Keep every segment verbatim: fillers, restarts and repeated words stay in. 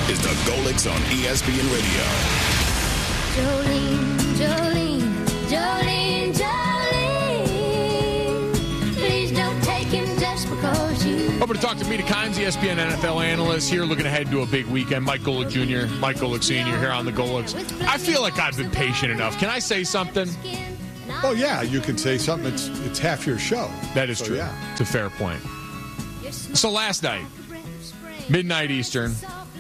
is the Golics on E S P N Radio. Jolene, Jolene, Jolene, Jolene. Please don't take him just because you... Over to talk to Mina Kimes, E S P N N F L analyst here, looking ahead to a big weekend. Mike Golic Junior, Mike Golic Senior here on the Golics. I feel like I've been patient enough. Can I say something? Oh, yeah, you can say something. It's it's half your show. That is so, true. Yeah. It's a fair point. So last night, midnight Eastern,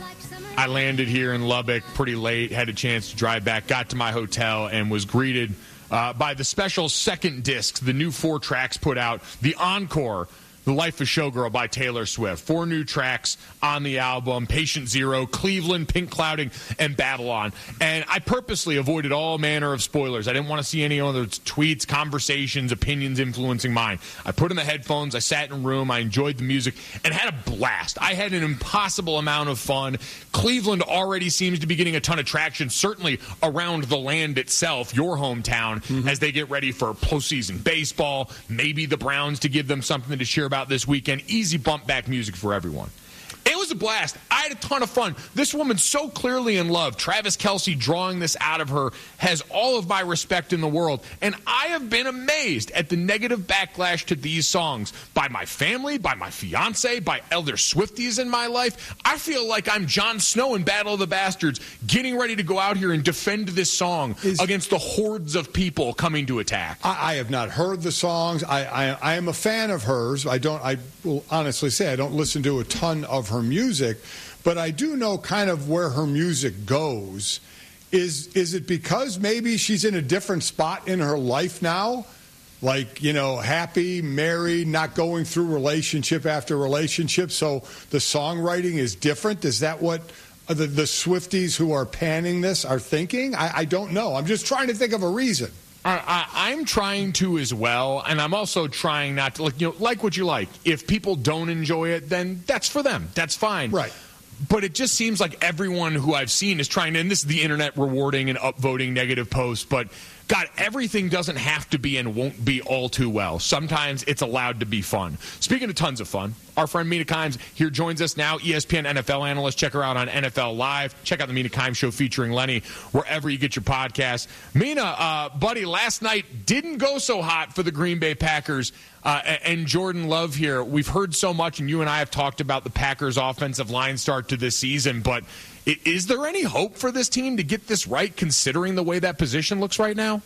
I landed here in Lubbock pretty late, had a chance to drive back, got to my hotel, and was greeted uh, by the special second disc, the new four tracks put out, the Encore, The Life of Showgirl by Taylor Swift. Four new tracks on the album, Patient Zero, Cleveland, Pink Clouding, and Babylon. And I purposely avoided all manner of spoilers. I didn't want to see any other tweets, conversations, opinions influencing mine. I put in the headphones, I sat in a room, I enjoyed the music, and had a blast. I had an impossible amount of fun. Cleveland already seems to be getting a ton of traction, certainly around the land itself, your hometown, mm-hmm. as they get ready for postseason baseball, maybe the Browns to give them something to cheer about this weekend. Easy bump back music for everyone. It was a blast. I had a ton of fun. This woman's so clearly in love. Travis Kelce drawing this out of her has all of my respect in the world. And I have been amazed at the negative backlash to these songs by my family, by my fiance, by elder Swifties in my life. I feel like I'm Jon Snow in Battle of the Bastards, getting ready to go out here and defend this song Is, against the hordes of people coming to attack. I, I have not heard the songs. I, I, I am a fan of hers. I don't. I will honestly say I don't listen to a ton of her music, but I do know kind of where her music goes. Is is it because maybe she's in a different spot in her life now? Like, you know, happy, married, not going through relationship after relationship, so the songwriting is different? Is that what the, the Swifties who are panning this are thinking? I, I don't know. I'm just trying to think of a reason. I, I, I'm trying to as well, and I'm also trying not to, like, you know, like what you like. If people don't enjoy it, then that's for them. That's fine. Right. But it just seems like everyone who I've seen is trying to, and this is the internet rewarding and upvoting negative posts, but God, everything doesn't have to be and won't be all too well. Sometimes it's allowed to be fun. Speaking of tons of fun, our friend Mina Kimes here joins us now, E S P N N F L analyst. Check her out on N F L Live. Check out the Mina Kimes Show featuring Lenny wherever you get your podcasts. Mina, uh, buddy, last night didn't go so hot for the Green Bay Packers uh, and Jordan Love here. We've heard so much, and you and I have talked about the Packers' offensive line start to this season, but is there any hope for this team to get this right, considering the way that position looks right now?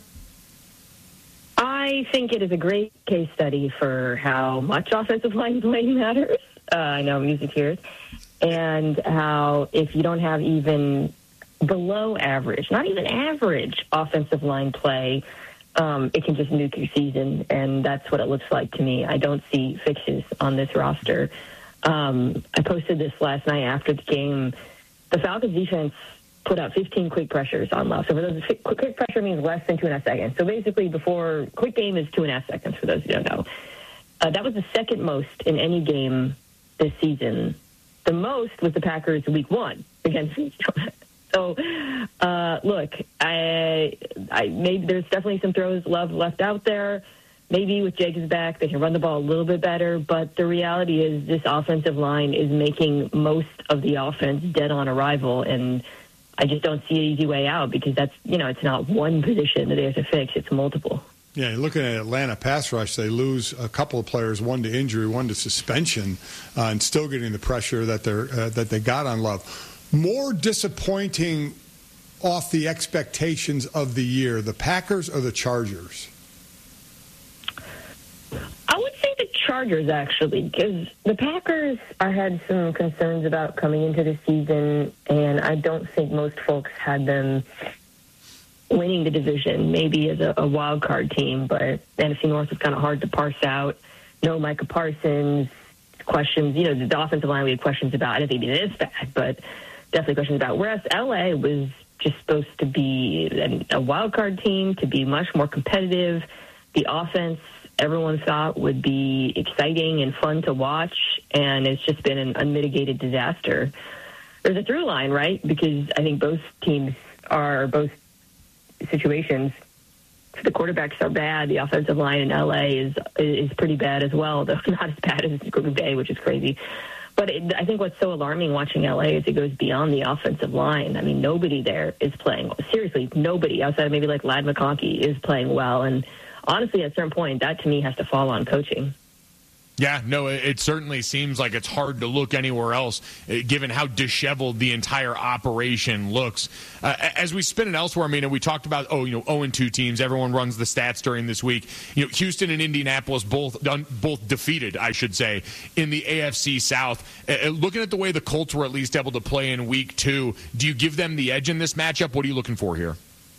I think it is a great case study for how much offensive line play matters. Uh, I know music here. And how if you don't have even below average, not even average offensive line play, um, it can just nuke your season. And that's what it looks like to me. I don't see fixes on this roster. Um, I posted this last night after the game. The Falcons defense put out fifteen quick pressures on Love. So for those, quick pressure means less than two and a half seconds. So basically, before quick game is two and a half seconds. For those who don't know, uh, that was the second most in any game this season. The most was the Packers week one against Minnesota. So uh, look, I, I maybe there's definitely some throws Love left out there. Maybe with Jacobs back, they can run the ball a little bit better. But the reality is, this offensive line is making most of the offense dead on arrival, and I just don't see an easy way out because that's, you know, it's not one position that they have to fix. It's multiple. Yeah, you're looking at Atlanta pass rush. They lose a couple of players, one to injury, one to suspension, uh, and still getting the pressure that they're uh, that they got on Love. More disappointing off the expectations of the year, the Packers or the Chargers? I would say the Chargers, actually, because the Packers, I had some concerns about coming into the season, and I don't think most folks had them winning the division, maybe as a, a wild card team, but N F C North was kind of hard to parse out. No Micah Parsons, questions, you know, the, the offensive line we had questions about. I didn't think it is bad, but definitely questions about. Whereas L A was just supposed to be a, a wild card team, to be much more competitive. The offense, everyone thought, would be exciting and fun to watch, and it's just been an unmitigated disaster. There's a through line, right? Because I think both teams are, both situations, the quarterbacks are bad. The offensive line in L A is is pretty bad as well, though not as bad as Green Bay, which is crazy. But it, I think what's so alarming watching L A is it goes beyond the offensive line. I mean, nobody there is playing. Seriously, nobody outside of maybe like Ladd McConkey is playing well. And honestly, at a certain point, that to me has to fall on coaching. Yeah, no, it, it certainly seems like it's hard to look anywhere else, uh, given how disheveled the entire operation looks. Uh, as we spin it elsewhere, I mean, we talked about, oh, you know, oh and two teams. Everyone runs the stats during this week. You know, Houston and Indianapolis both done, both defeated, I should say, in the A F C South. Uh, looking at the way the Colts were at least able to play in week two, do you give them the edge in this matchup? What are you looking for here?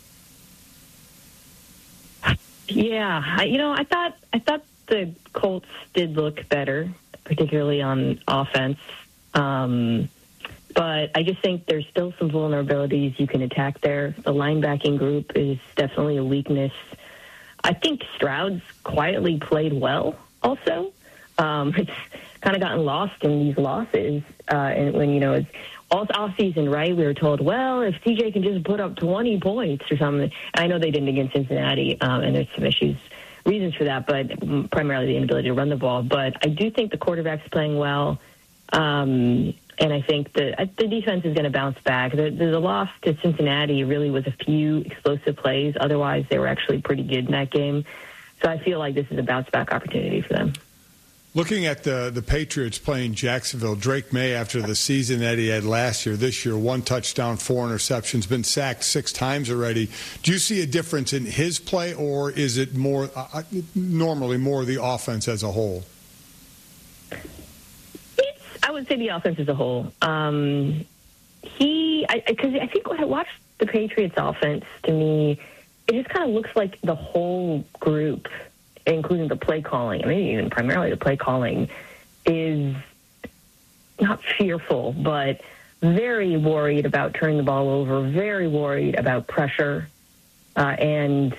Yeah, I, you know, I thought I thought the Colts did look better, particularly on offense. Um, but I just think there's still some vulnerabilities you can attack there. The linebacking group is definitely a weakness. I think Stroud's quietly played well also. Um, it's kind of gotten lost in these losses. Uh, and when, you know, it's all off season, right? We were told, well, if C J can just put up twenty points or something. I know they didn't against Cincinnati, um, and there's some issues, reasons for that, but primarily the inability to run the ball. But I do think the quarterback's playing well, um, and I think the the defense is going to bounce back. The, the loss to Cincinnati really was a few explosive plays. Otherwise, they were actually pretty good in that game. So I feel like this is a bounce back opportunity for them. Looking at the, the Patriots playing Jacksonville, Drake May, after the season that he had last year, this year, one touchdown, four interceptions, been sacked six times already. Do you see a difference in his play, or is it more uh, normally more the offense as a whole? It's, I would say the offense as a whole. Um, he, because I, I, I think when I watched the Patriots offense, to me, it just kind of looks like the whole group, including the play calling, I mean, even primarily the play calling, is not fearful, but very worried about turning the ball over, very worried about pressure, uh, and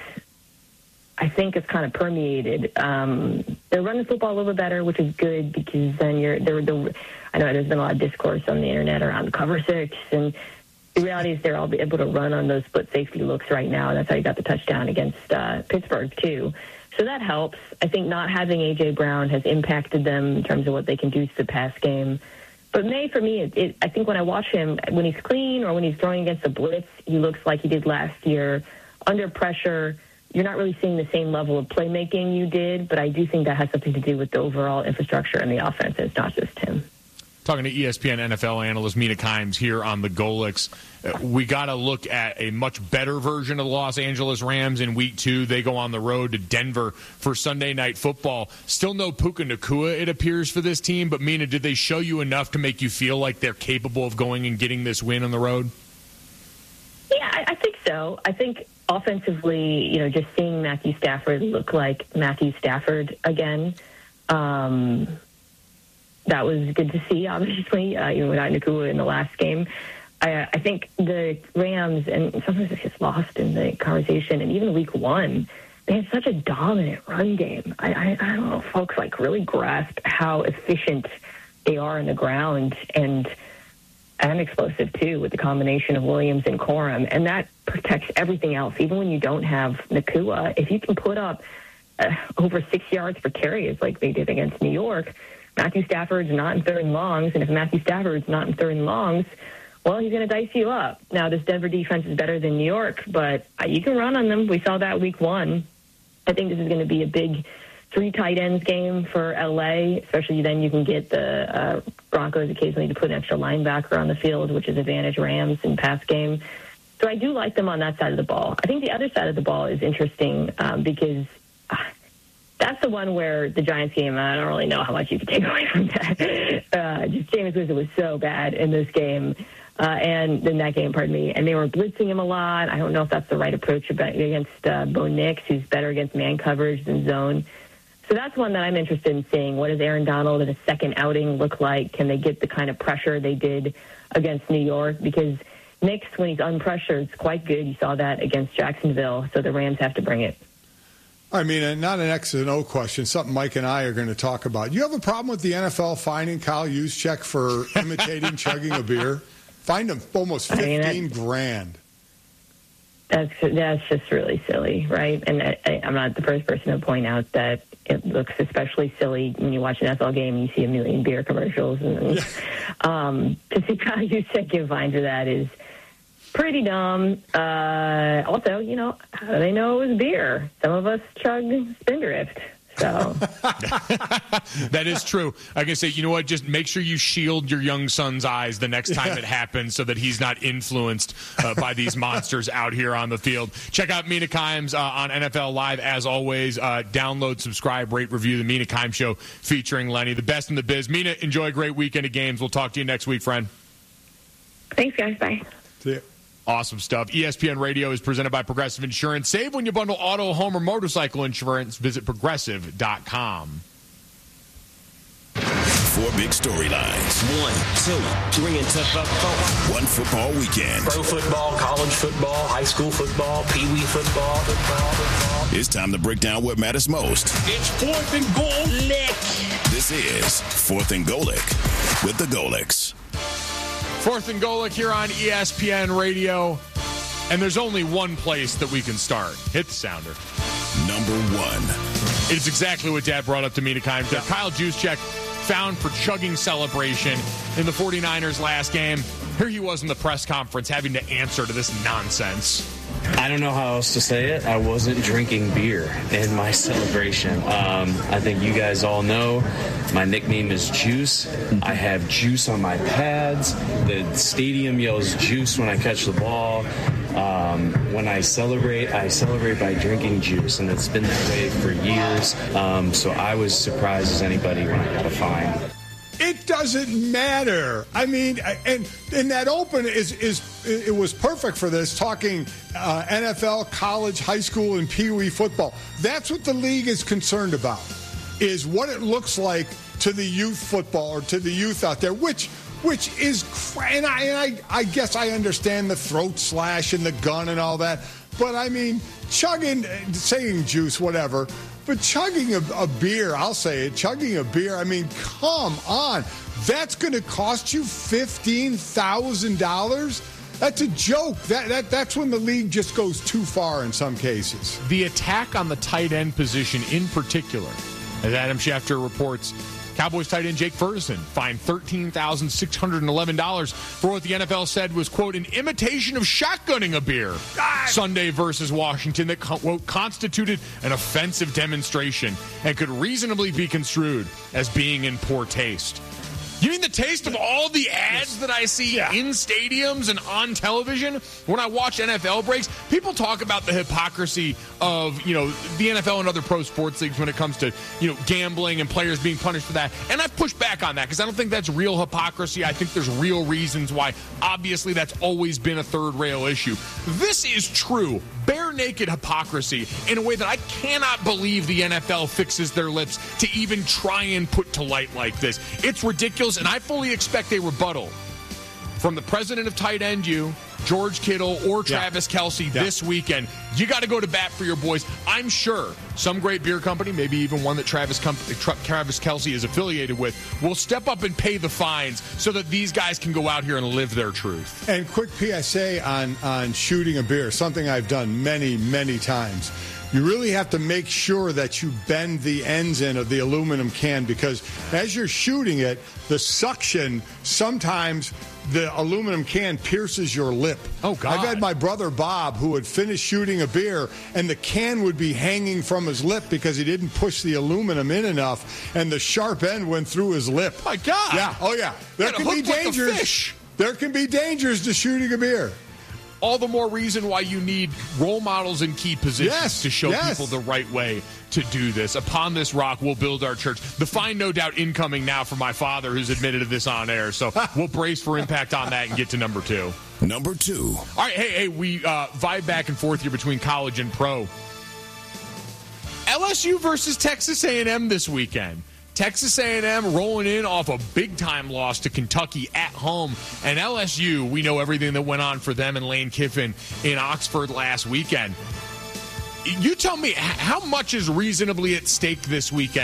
I think it's kind of permeated. Um, they're running the football a little bit better, which is good, because then you're, they're, the, I know there's been a lot of discourse on the internet around cover six, and the reality is they're all able to run on those split safety looks right now. That's how you got the touchdown against uh, Pittsburgh, too. So that helps. I think not having A J. Brown has impacted them in terms of what they can do to the pass game. But May, for me, it, it, I think when I watch him, when he's clean or when he's throwing against the blitz, he looks like he did last year. Under pressure, you're not really seeing the same level of playmaking you did, but I do think that has something to do with the overall infrastructure and the offense. It's not just him. Talking to E S P N N F L analyst Mina Kimes here on the Golix. Uh, we got to look at a much better version of the Los Angeles Rams in week two. They go on the road to Denver for Sunday Night Football. Still no Puka Nacua, it appears, for this team. But, Mina, did they show you enough to make you feel like they're capable of going and getting this win on the road? Yeah, I, I think so. I think offensively, you know, just seeing Matthew Stafford look like Matthew Stafford again, um, that was good to see, obviously, uh, even without Nacua in the last game. I, I think the Rams, and sometimes it's just lost in the conversation, and even week one, they had such a dominant run game. I, I, I don't know if folks like really grasp how efficient they are in the ground, and and explosive too, with the combination of Williams and Corum, and that protects everything else. Even when you don't have Nacua, if you can put up uh, over six yards per carry, as like they did against New York, Matthew Stafford's not in third and longs, and if Matthew Stafford's not in third and longs, well, he's going to dice you up. Now, this Denver defense is better than New York, but you can run on them. We saw that week one. I think this is going to be a big three tight ends game for L A, especially then you can get the uh, Broncos occasionally to put an extra linebacker on the field, which is advantage Rams in pass game. So I do like them on that side of the ball. I think the other side of the ball is interesting um, because uh, that's the one where the Giants game, I don't really know how much you can take away from that. Uh, just Jameis Winston was so bad in this game. Uh, and in that game, pardon me, and they were blitzing him a lot. I don't know if that's the right approach against uh, Bo Nix, who's better against man coverage than zone. So that's one that I'm interested in seeing. What does Aaron Donald in a second outing look like? Can they get the kind of pressure they did against New York? Because Nix, when he's unpressured, is quite good. You saw that against Jacksonville, so the Rams have to bring it. I mean, not an X and O question, something Mike and I are going to talk about. You have a problem with the N F L fining Kyle Juszczyk for imitating chugging a beer? Fined him almost fifteen I mean, grand. That's that's just really silly, right? And I, I, I'm not the first person to point out that it looks especially silly when you watch an N F L game and you see a million beer commercials. And Yeah. um, to see Kyle Juszczyk give vine for that is pretty dumb. Uh, also, you know, how do they know it was beer? Some of us chug Spindrift. So That is true. I can say, you know what? Just make sure you shield your young son's eyes the next time it happens so that he's not influenced uh, by these monsters out here on the field. Check out Mina Kimes uh, on N F L Live, as always. Uh, download, subscribe, rate, review the Mina Kimes Show featuring Lenny, the best in the biz. Mina, enjoy a great weekend of games. We'll talk to you next week, friend. thanks, guys. Bye. See ya. Awesome stuff. E S P N Radio is presented by Progressive Insurance. Save when you bundle auto, home, or motorcycle insurance. Visit progressive dot com. Four big storylines. One, two, three, and to four. One football weekend. Pro football, college football, high school football, pee wee football, football, football. It's time to break down what matters most. It's fourth and goal. Lick. This is Fourth and Golic with the Golics. Fourth and Golic here on E S P N Radio. And there's only one place that we can start. Hit the sounder. Number one. It's exactly what Dad brought up to me to kind of yeah. Kyle Juszczyk found for chugging celebration in the 49ers last game. Here he was in the press conference having to answer to this nonsense. I don't know how else to say it. I wasn't drinking beer in my celebration. Um, I think you guys all know my nickname is Juice. I have juice on my pads. The stadium yells juice when I catch the ball. Um, when I celebrate, I celebrate by drinking juice, and it's been that way for years. Um, so I was surprised as anybody when I got a fine. It doesn't matter. I mean, and in that open is is it was perfect for this, talking uh, N F L, college, high school, and Pee Wee football. That's what the league is concerned about, is what it looks like to the youth football or to the youth out there, which which is, and I, and I, I guess I understand the throat slash and the gun and all that, but I mean, chugging, saying juice, whatever. But chugging a, a beer, I'll say it, chugging a beer, I mean, come on. That's going to cost you fifteen thousand dollars? That's a joke. That, that That's when the league just goes too far in some cases. The attack on the tight end position in particular, as Adam Schefter reports, Cowboys tight end Jake Ferguson fined thirteen thousand six hundred eleven dollars for what the N F L said was, quote, an imitation of shotgunning a beer God. Sunday versus Washington that, quote, constituted an offensive demonstration and could reasonably be construed as being in poor taste. You mean the taste of all the ads that I see yeah. in stadiums and on television when I watch N F L breaks? People talk about the hypocrisy of, you know, the N F L and other pro sports leagues when it comes to, you know, gambling and players being punished for that. And I've pushed back on that because I don't think that's real hypocrisy. I think there's real reasons why. Obviously, that's always been a third rail issue. This is true, bare naked hypocrisy in a way that I cannot believe the N F L fixes their lips to even try and put to light like this. It's ridiculous. And I fully expect a rebuttal from the president of Tight End U, George Kittle, or Travis yeah. Kelce yeah. this weekend. You got to go to bat for your boys. I'm sure some great beer company, maybe even one that Travis, Com- Travis Kelce is affiliated with, will step up and pay the fines so that these guys can go out here and live their truth. And quick P S A on, on shooting a beer, something I've done many, many times. You really have to make sure that you bend the ends in of the aluminum can, because as you're shooting it, the suction, sometimes the aluminum can pierces your lip. Oh, God. I've had my brother Bob, who had finished shooting a beer, and the can would be hanging from his lip because he didn't push the aluminum in enough, and the sharp end went through his lip. My God. Yeah. Oh, yeah. There can be dangers. Like a fish. There can be dangers to shooting a beer. All the more reason why you need role models in key positions yes, to show yes. people the right way to do this. Upon this rock, we'll build our church. The fine, no doubt, incoming now from my father, who's admitted to this on air. So we'll brace for impact on that and get to number two. Number two. All right, hey, hey, we uh, vibe back and forth here between college and pro. L S U versus Texas A and M this weekend. Texas A and M rolling in off a big-time loss to Kentucky at home. And L S U, we know everything that went on for them and Lane Kiffin in Oxford last weekend. You tell me, how much is reasonably at stake this weekend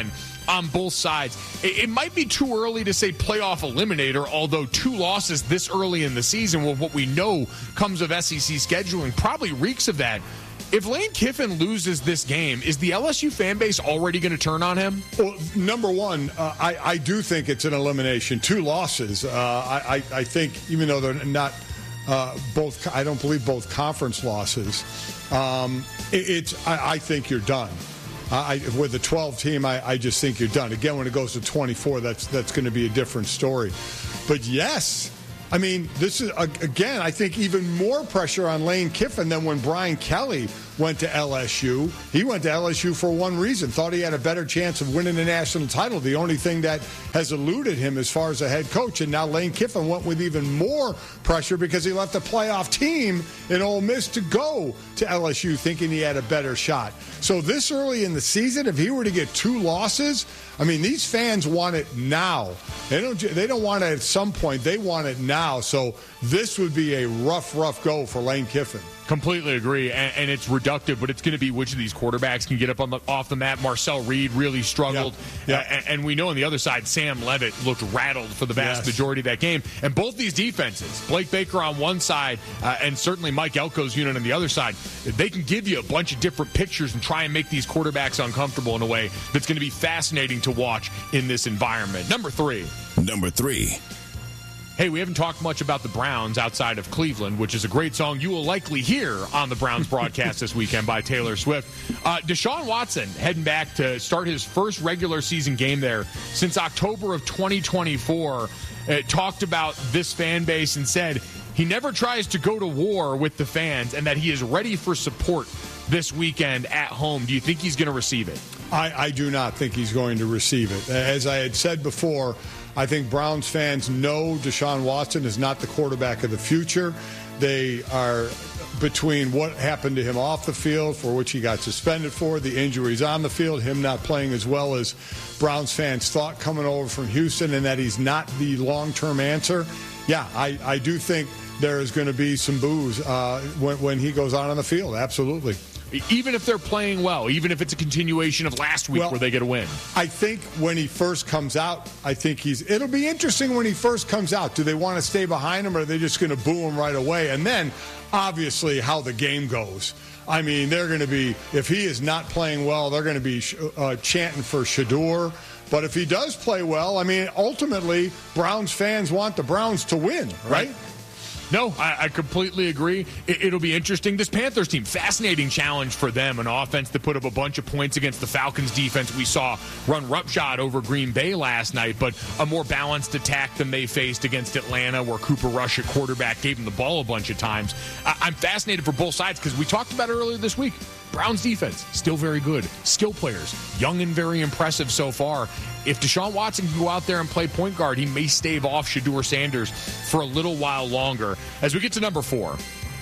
on both sides. It, it might be too early to say playoff eliminator, although two losses this early in the season with what we know comes of S E C scheduling probably reeks of that. If Lane Kiffin loses this game, is the L S U fan base already going to turn on him? Well, number one, uh, I, I do think it's an elimination. Two losses. Uh, I, I think, even though they're not uh, both, I don't believe both conference losses. Um, it, it's. I, I think you're done. I, with the twelve team, I, I just think you're done. Again, when it goes to twenty-four, that's that's going to be a different story. But yes. I mean, this is, again, I think even more pressure on Lane Kiffin than when Brian Kelly went to L S U. He went to L S U for one reason, thought he had a better chance of winning the national title, the only thing that has eluded him as far as a head coach. And now Lane Kiffin went with even more pressure because he left a playoff team in Ole Miss to go to L S U thinking he had a better shot. So this early in the season, if he were to get two losses, I mean, these fans want it now. They don't, they don't want it at some point. They want it now. So this would be a rough, rough go for Lane Kiffin. Completely agree, and, and it's reductive, but it's going to be which of these quarterbacks can get up on the, off the mat. Marcel Reed really struggled, yep. Yep. Uh, and, and we know on the other side, Sam Levitt looked rattled for the vast yes. majority of that game. And both these defenses, Blake Baker on one side, uh, and certainly Mike Elko's unit on the other side, they can give you a bunch of different pictures and try and make these quarterbacks uncomfortable in a way that's going to be fascinating to watch in this environment. Number three. Number three. Hey, we haven't talked much about the Browns outside of Cleveland, which is a great song you will likely hear on the Browns broadcast this weekend by Taylor Swift. Uh, Deshaun Watson heading back to start his first regular season game there since October of twenty twenty-four. Uh, talked about this fan base and said he never tries to go to war with the fans and that he is ready for support this weekend at home. Do you think he's going to receive it? I, I do not think he's going to receive it. As I had said before, I think Browns fans know Deshaun Watson is not the quarterback of the future. They are between what happened to him off the field, for which he got suspended for, the injuries on the field, him not playing as well as Browns fans thought coming over from Houston, and that he's not the long-term answer. Yeah, I, I do think there is going to be some boos uh, when, when he goes out on the field. Absolutely. Even if they're playing well, even if it's a continuation of last week well, where they get a win. I think when he first comes out, I think he's. It'll be interesting when he first comes out. Do they want to stay behind him, or are they just going to boo him right away? And then, obviously, how the game goes. I mean, they're going to be, if he is not playing well, they're going to be uh, chanting for Shedeur. But if he does play well, I mean, ultimately, Browns fans want the Browns to win, right? right. No, I, I completely agree. It, it'll be interesting. This Panthers team, fascinating challenge for them. An offense that put up a bunch of points against the Falcons defense we saw run roughshod over Green Bay last night, but a more balanced attack than they faced against Atlanta, where Cooper Rush at quarterback gave them the ball a bunch of times. I, I'm fascinated for both sides because we talked about it earlier this week. Browns defense, still very good. Skill players, young and very impressive so far. If Deshaun Watson can go out there and play point guard, he may stave off Shedeur Sanders for a little while longer. As we get to number four.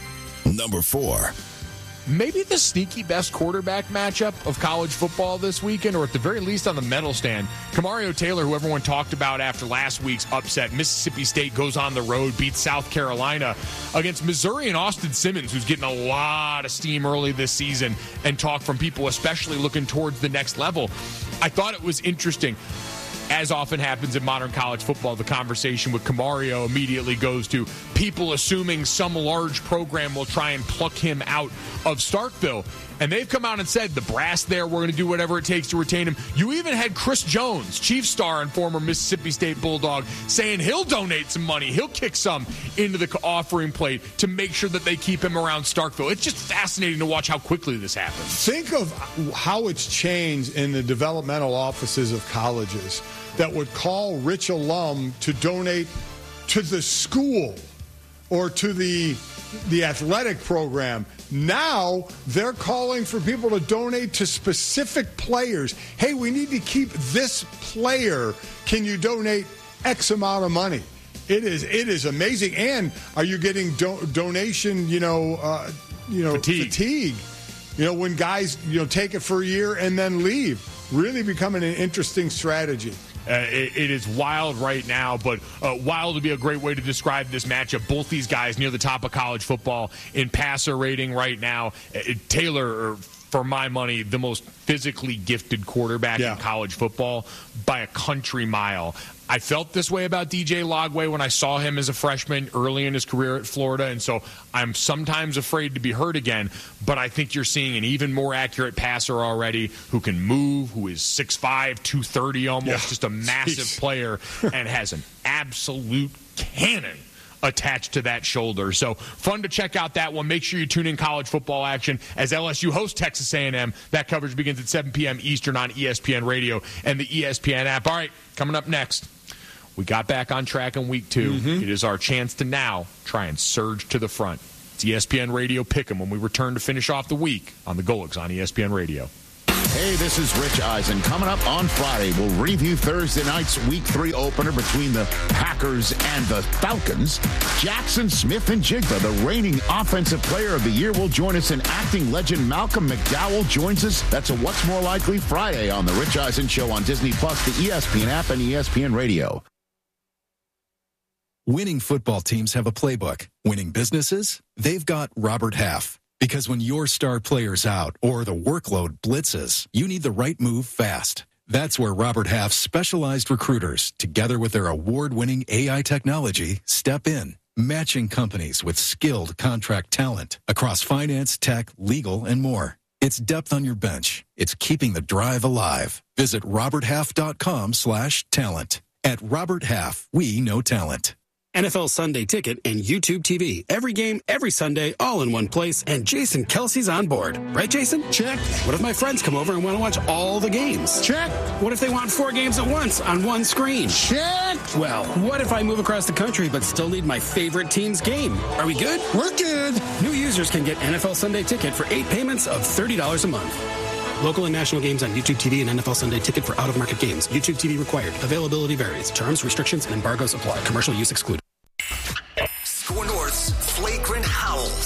Number four. Maybe the sneaky best quarterback matchup of college football this weekend, or at the very least on the medal stand. Kamario Taylor, who everyone talked about after last week's upset. Mississippi State goes on the road, beats South Carolina against Missouri and Austin Simmons, who's getting a lot of steam early this season, and talk from people especially looking towards the next level. I thought it was interesting. As often happens in modern college football, the conversation with Kamario immediately goes to people assuming some large program will try and pluck him out of Starkville. And they've come out and said, the brass there, we're going to do whatever it takes to retain him. You even had Chris Jones, Chief star and former Mississippi State Bulldog, saying he'll donate some money. He'll kick some into the offering plate to make sure that they keep him around Starkville. It's just fascinating to watch how quickly this happens. Think of how it's changed in the developmental offices of colleges that would call rich alum to donate to the school or to the the athletic program. Now they're calling for people to donate to specific players. Hey, we need to keep this player. Can you donate X amount of money? It is it is amazing. And are you getting do- donation? You know, uh, you know, fatigue. fatigue. You know, when guys you know take it for a year and then leave. Really becoming an interesting strategy. Uh, it, it is wild right now, but uh, wild would be a great way to describe this matchup. Both these guys near the top of college football in passer rating right now. Uh, Taylor for my money, the most physically gifted quarterback yeah. in college football by a country mile. I felt this way about D J Lagway when I saw him as a freshman early in his career at Florida, and so I'm sometimes afraid to be hurt again, but I think you're seeing an even more accurate passer already who can move, who is six five, two thirty almost, yeah. just a massive Jeez. player, and has an absolute cannon attached to that shoulder. So fun to check out that one. Make sure you tune in college football action as L S U hosts Texas A and M. That coverage begins at seven p.m. Eastern on E S P N Radio and the E S P N app. All right, coming up next, we got back on track in week two. Mm-hmm. It is our chance to now try and surge to the front. It's E S P N Radio Pick'em when we return to finish off the week on the Golics on E S P N Radio. Hey, this is Rich Eisen. Coming up on Friday, we'll review Thursday night's Week three opener between the Packers and the Falcons. Jackson Smith-Njigba, the reigning Offensive Player of the Year, will join us, and acting legend Malcolm McDowell joins us. That's a What's More Likely Friday on the Rich Eisen Show on Disney Plus, the E S P N app, and E S P N Radio. Winning football teams have a playbook. Winning businesses? They've got Robert Half. Because when your star player's out or the workload blitzes, you need the right move fast. That's where Robert Half's specialized recruiters, together with their award-winning A I technology, step in, matching companies with skilled contract talent across finance, tech, legal, and more. It's depth on your bench. It's keeping the drive alive. Visit roberthalf.com slash talent. At Robert Half, we know talent. N F L Sunday Ticket and YouTube T V. Every game, every Sunday, all in one place, and Jason Kelsey's on board. Right, Jason? Check. What if my friends come over and want to watch all the games? Check. What if they want four games at once on one screen? Check. Well, what if I move across the country but still need my favorite team's game? Are we good? We're good. New users can get N F L Sunday Ticket for eight payments of thirty dollars a month. Local and national games on YouTube T V and N F L Sunday Ticket for out-of-market games. YouTube T V required. Availability varies. Terms, restrictions, and embargoes apply. Commercial use excluded.